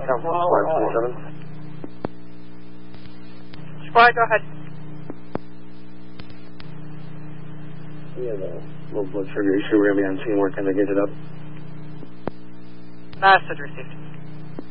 Southwest 27. Squad, go ahead. Yeah, low blood sugar issue. We're going to be on scene working to get it up. Message received.